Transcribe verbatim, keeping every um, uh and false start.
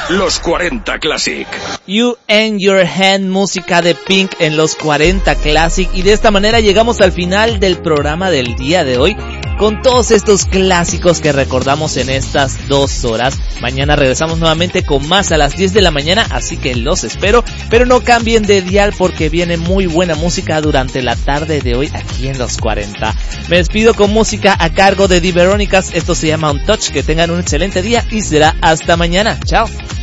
Los cuarenta Classic. You and Your Hand, música de Pink en los cuarenta Classic. Y de esta manera llegamos al final del programa del día de hoy, con todos estos clásicos que recordamos en estas dos horas. Mañana regresamos nuevamente con más a las diez de la mañana, así que los espero. Pero no cambien de dial porque viene muy buena música durante la tarde de hoy aquí en los cuarenta. Me despido con música a cargo de The Verónicas. Esto se llama Un Touch. Que tengan un excelente día y será hasta mañana. Chao.